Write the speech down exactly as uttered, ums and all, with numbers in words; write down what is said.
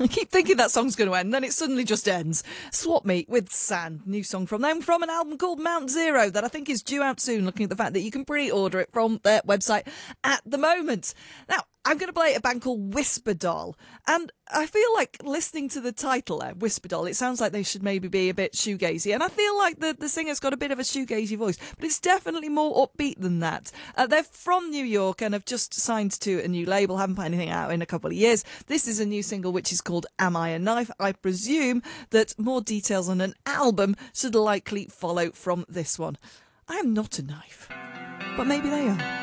I keep thinking that song's going to end, then it suddenly just ends. Swap Meet with Sand, new song from them, from an album called Mount Zero that I think is due out soon, looking at the fact that you can pre-order it from their website at the moment. Now, I'm going to play a band called Whisper Doll, and I feel like listening to the title there, Whisper Doll, it sounds like they should maybe be a bit shoegazy, and I feel like the, the singer's got a bit of a shoegazy voice, but it's definitely more upbeat than that. Uh, they're from New York and have just signed to a new label, haven't put anything out in a couple of years. This is a new single which is called Am I a Knife? I presume that more details on an album should likely follow from this one. I am not a knife, but maybe they are.